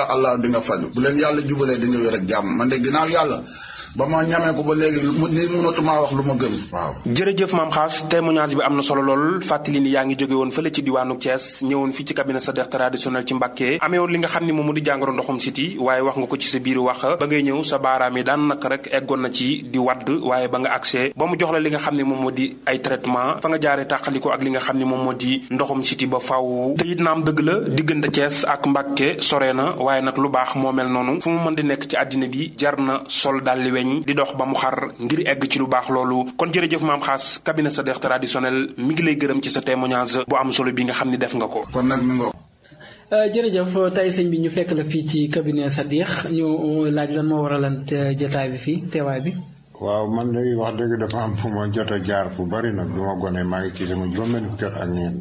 allah di nga faju bu leen yàlla jubalee di nga wér ak jàmm man de ginnaaw yàlla ba ma ñamee ko ba léegi nit mënatumaa wax lu ma gëm. waaw jërëjëf maam Xaas témoignage bi am na solo lool fàttali ni yaa ngi jóge woon fële ci diwaanu Thiès ñëwoon fii ci cabinet Sadekh traditionnel ci Mbàkke amee woon li nga xam ni moom mu di jàngoro ndoxum siti waaye wax nga ko ci sa biir wax ba ngay ñëw sa baaraam yi daan naka rek eggoon na ci di wadd waaye ba nga accès ba mu jox la li nga xam ne moom moo di ay traitement fa nga jaaree tàqaliko ak li nga xam ne moom moo di ndoxum siti ba faaw te it naam dëgg la diggante Thiès ak Mbàkke sore na waaye nag lu baax moo mel noonu fu mu mën di nekk ci àddina bi jar na sol dalli weñ di dox ba mu xar ngir egg ci lu baax loolu kon jërëjëf maam Xaas cabinet Sadekh traditionnel mi ngi lay gërëm ci sa témoignage bu am solo bi nga xam ni def nga ko. kon nag mi nga. jërëjëf tey sëñ bi ñu fekk la fii ci cabinet Sadekh ñu laaj lan moo waralan jotaay bi fii teewaay bi. waaw man de wax dëgg dafa am fu ma jot a jaar fu bari nag du ma gone maa ngi ci sama juróom-benn fukki at ak ñeent.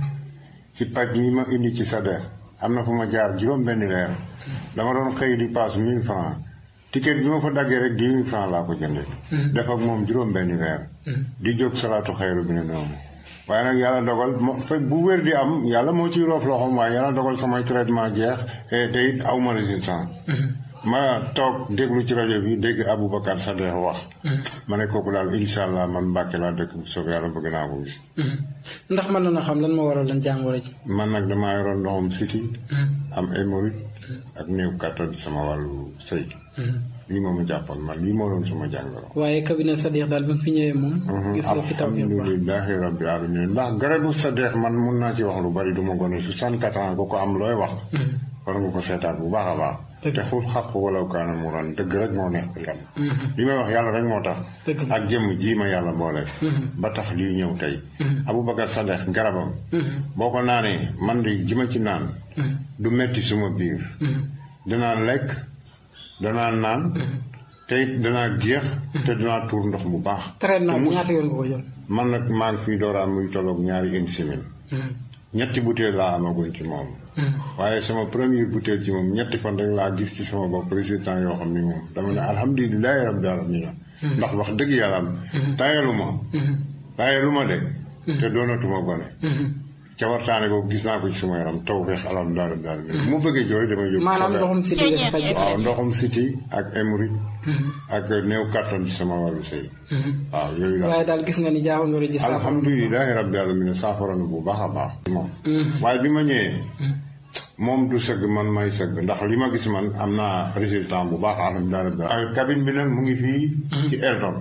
ci paj mi ma indi ci Sadekh am na fu ma jaar juróom-benn weer dama doon xëy di paas 1000 francs ticket bi ma fa daggee rek 10 000 francs laa ko jëndee. def ak moom juróom-benn weer. di jóg salaatu xayru bi ne noonu. waaye nag yàlla dogal bu wér di am yàlla moo ciy roof loxoom waaye yàlla dogal samay traitement jeex te it aw ma résistance. ma toog déglu ci rajo bi dégg Aboubacar Sadekh wax. ma ne kooku daal incha allah man Mbàkke laa dëkk bu soobee yàlla bëgg naa ko gis. ndax mën na xam lan moo waral lan jàngoro ji. man nag damaa yoroon ndoxum siti am hémorroïde ak néew kattan sama wàllu sëy. lii moom a jàppoon man lii moo doon sama jàngoro. waaye cabinet Sadekh daal bi mu fi ñëwee moom. gis nga fi taw bi bu baax alhamdulilahi rabbi alamin ndax garabu Sadekh man mun naa ci wax lu bari du ma gone 64 ans ko am looy wax. war nga ko seetaat bu baax a baax. te xul xaq walaw kaana mu ran dëgg rek moo neex yàlla. li may wax yàlla rek moo tax. ak jëmm ji ma yàlla boole. ba tax lii ñëw tey. Aboubacar Sadekh garabam. boo ko naanee man di ji ma ci naan. du metti suma biir. danaa lekk. danaa naan te it danaa géex te danaa tuur ndox bu baax. traitement bi ñaata yoon nga ko jël. man nag maa ngi fii dooraam muy tolloog ñaari une semaine. ñetti butéel laa amaguñ ci moom. waaye sama première butéel ci moom ñetti fan rek laa gis ci sama bopp résultat yoo xam ni moom dama ne alhamdulilahi rabbil alamin ndax wax dëgg yàlla am. tayalu ma de. te doonatuma gone. ca waxtaane boobu gis naa ko ci sama yaram taw feex alhamdulilah daal bu ma bëggee jooy damay yóbbu. maanaam ndoxum siti nga faj. waaw ndoxum siti ak hémorroïde. ak néew kattan ci sama wàllu sëy. waaw yooyu daal waaye daal gis nga ni jaaxal nga ji. alhamdulilah rabbil alamin saafara na bu baax a baax. moom waaye bi ma ñëwee. moom du sëgg man may sëgg ndax li ma gis man am naa résultat bu baax alhamdulilah. ak cabine bi nag mu ngi fii. ci Elton.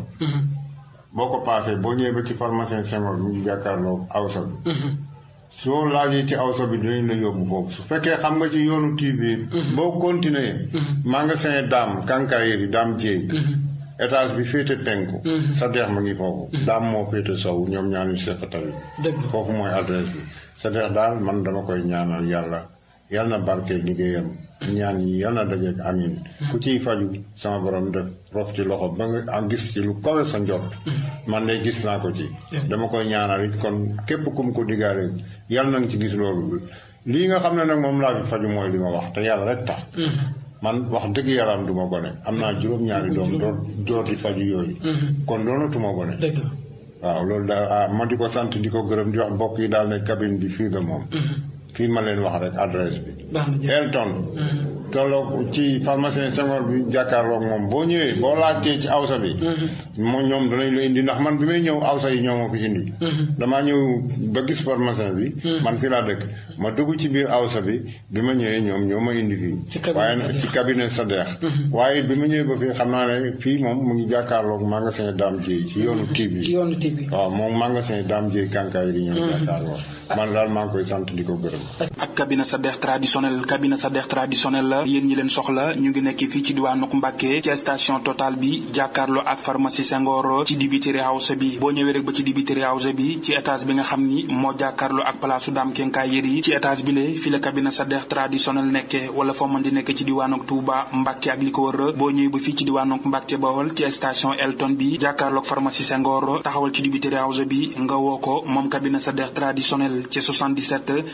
boo ko paasee boo ñëwee ba ci pharmacien Senghor mu ngi jàkkaarloo awsa bi. soo laajee ci awsa bi dinañ la yóbbu foofu su fekkee xam nga ci yoonu TV. boo continuer. magasin Dame Kankayeri Dame Dieye. étage bi féete penku. Sadekh ma ngi foofu. Dame moo féete sow ñoom ñaanu seq tamit. foofu mooy adresse bi. Sadekh daal man dama koy ñaanal yàlla na barke liggéeyam. ñaan yi yàlla na dajeeg amin ku ciy faju sama borom def rof ci loxo ba nga am gis ci lu kawe sa njot man de gis naa ko ci dama koy ñaanal it kon képp kum ko diggaale yàlla na nga ci gis loolu lii nga xam ne nag moom laa fi faju mooy li ma wax te yàlla rek tax man wax dëgg yàlla am du ma gone am naa juróom-ñaari doom door di faju yooyu kon doonatuma gone waaw loolu daal ma di ko sant di ko gërëm di wax mbokk yi daal ne cabine bi fii la moom fii ma leen wax rek adresse bi. Elton. tolloog ci pharmacien Senghor bi jàkkaarloog moom boo ñëwee boo laajtee ci awsa bi. moom ñoom danañ la indi ndax man bi may ñëw awsa yi ñoo ma fi indi. damaa ñëw ba gis pharmacien bi. man fii laa dëkk ma dugg ci biir awsa bi ma ñëwee ñoom ñoo ma indi fii. waaye nag ci cabinet Sadekh. waaye bi ma ñëwee ba fii xam naa ne fii moom mu ngi jàkkaarloog magasin Dame Dieye ci yoonu TV. waaw moom magasin Dame Dieye Kankaay yi ñoo jàkkaarloog. man daal maa ngi koy sant di ko gërëm. ak cabinet Sadekh traditionnel la yéen ñi leen soxla ñu ngi nekk fii ci diwaanu Mbàkke ci station Total bi jàkkaarloo ak pharmacie Senghor ci dibiteri house bi boo ñëwee rek ba ci dibiteri house bi ci étage bi nga xam ni moo jàkkaarloo ak place su Dame Kenkayeri ci étage bi le fi la cabinet Sadekh traditionnel nekke wala foo mën di nekk ci diwaanu Touba Mbàkke ak li ko wër boo ñëwee ba fii ci diwaanu Mbàkke Bawol ci station Elton bi jàkkaarloo ak pharmacie Senghor taxawal ci dibiteri house bi nga woo ko moom cabinet Sadekh traditionnel ci 77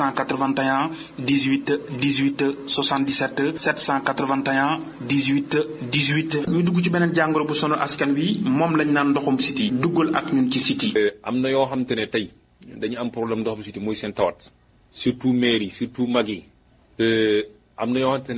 781 18 18 77 781 18 18. ñu dugg ci beneen jàngoro bu sonal askan wi moom lañ naan ndoxum siti duggal ak ñun ci siti. am na yoo xamante ne tey dañu am problème ndoxum siti muy seen tawat surtout mairie surtout mag yi am na yoo xamante ne